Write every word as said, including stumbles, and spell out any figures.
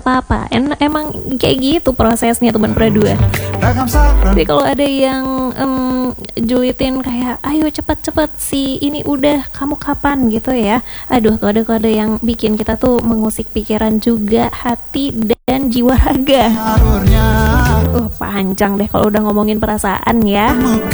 apa-apa. En emang kayak gitu prosesnya teman berdua. Jadi kalau ada yang um, julitin kayak ayo cepet-cepet si ini udah, kamu kapan gitu ya. Aduh, kode-kode yang bikin kita tuh mengusik pikiran juga, hati dan jiwa raga. Uh panjang deh kalau udah ngomongin perasaan ya.